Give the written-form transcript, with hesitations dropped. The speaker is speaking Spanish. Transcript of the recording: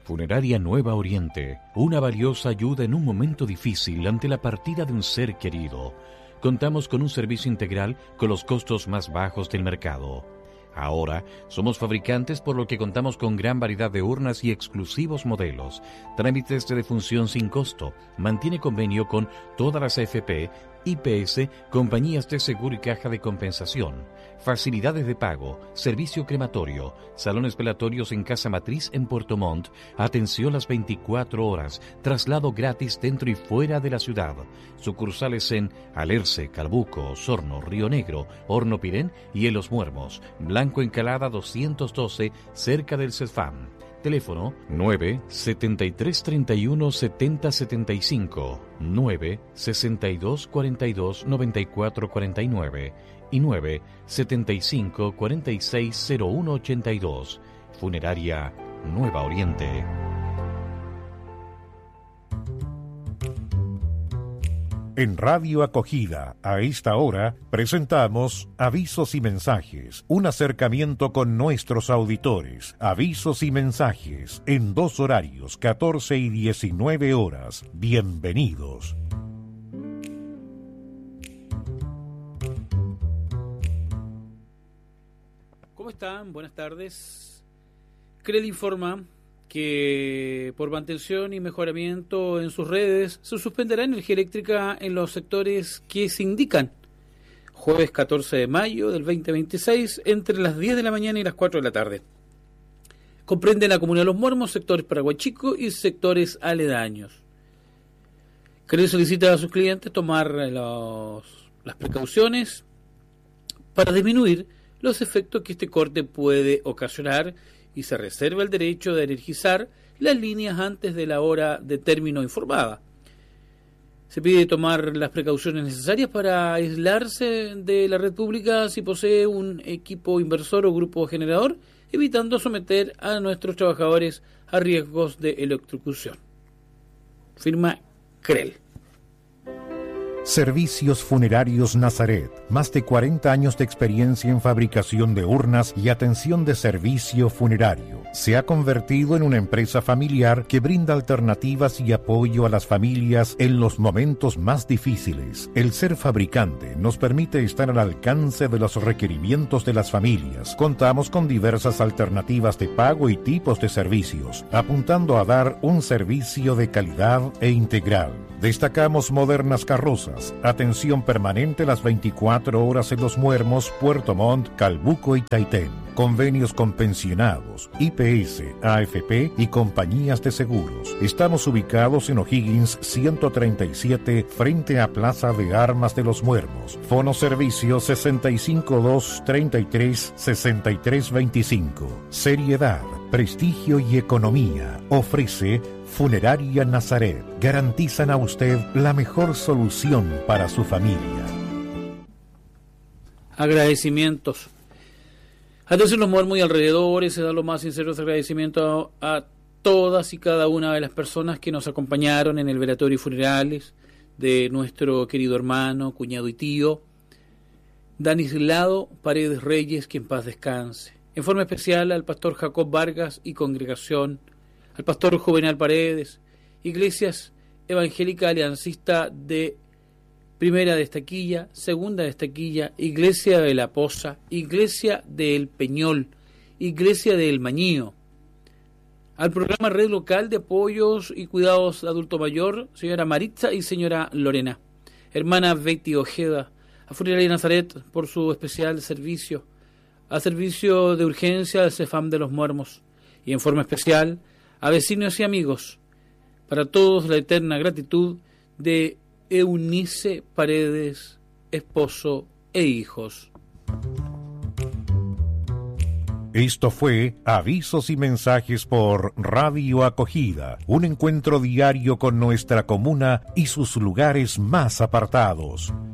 Funeraria Nueva Oriente, una valiosa ayuda en un momento difícil ante la partida de un ser querido. Contamos con un servicio integral con los costos más bajos del mercado. Ahora somos fabricantes, por lo que contamos con gran variedad de urnas y exclusivos modelos. Trámites de defunción sin costo. Mantiene convenio con todas las AFP, IPS, compañías de seguro y caja de compensación. Facilidades de pago, servicio crematorio, salones velatorios en Casa Matriz en Puerto Montt, atención las 24 horas, traslado gratis dentro y fuera de la ciudad. Sucursales en Alerce, Calbuco, Osorno, Río Negro, Horno Pirén y en Los Muermos. Blanco Encalada 212, cerca del CESFAM. Teléfono 9-7331-7075, 9-6242-9449 y 9-7546-0182. Funeraria Nueva Oriente. En Radio Acogida, a esta hora, presentamos Avisos y Mensajes, un acercamiento con nuestros auditores. Avisos y mensajes, en 2 horarios, 14 y 19 horas. Bienvenidos. ¿Cómo están? Buenas tardes. CREL informa que por mantención y mejoramiento en sus redes se suspenderá energía eléctrica en los sectores que se indican. Jueves 14 de mayo del 2026 entre las 10 de la mañana y las 4 de la tarde. Comprende la comuna de Los Muermos, sectores Paraguay Chico y sectores aledaños. CREL solicita a sus clientes tomar las precauciones para disminuir los efectos que este corte puede ocasionar y se reserva el derecho de energizar las líneas antes de la hora de término informada. Se pide tomar las precauciones necesarias para aislarse de la red pública si posee un equipo inversor o grupo generador, evitando someter a nuestros trabajadores a riesgos de electrocución. Firma CREL. Servicios Funerarios Nazaret. Más de 40 años de experiencia en fabricación de urnas y atención de servicio funerario. Se ha convertido en una empresa familiar que brinda alternativas y apoyo a las familias en los momentos más difíciles. El ser fabricante nos permite estar al alcance de los requerimientos de las familias. Contamos con diversas alternativas de pago y tipos de servicios, apuntando a dar un servicio de calidad e integral. Destacamos modernas carrozas, atención permanente las 24 horas en Los Muermos, Puerto Montt, Calbuco y Taitén. Convenios con pensionados, IPS, AFP y compañías de seguros. Estamos ubicados en O'Higgins 137, frente a Plaza de Armas de Los Muermos. Fono servicio 652-33-6325. Seriedad, prestigio y economía. Ofrece Funeraria Nazaret. Garantizan a usted la mejor solución para su familia. Agradecimientos. Atención Los Muermos y alrededores, se da los más sinceros agradecimientos a todas y cada una de las personas que nos acompañaron en el velatorio y funerales de nuestro querido hermano, cuñado y tío, Danislao Paredes Reyes, que en paz descanse. En forma especial al pastor Jacob Vargas y congregación, al pastor Juvenal Paredes, Iglesias Evangélica Aliancista de Primera de Estaquilla, Segunda de Estaquilla, Iglesia de la Poza, Iglesia del Peñol, Iglesia del Mañío, al programa Red Local de Apoyos y Cuidados de Adulto Mayor, señora Maritza y señora Lorena, hermana Betty Ojeda, a Funeraria Nazaret por su especial servicio, al servicio de urgencia del CEFAM de Los Muermos, y en forma especial a vecinos y amigos, para todos la eterna gratitud de Eunice Paredes, esposo e hijos. Esto fue Avisos y Mensajes por Radio Acogida, un encuentro diario con nuestra comuna y sus lugares más apartados.